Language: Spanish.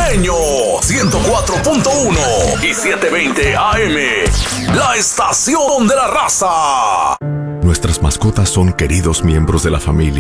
Caribeño 104.1 y 720 AM. La estación de la raza. Nuestras mascotas son queridos miembros de la familia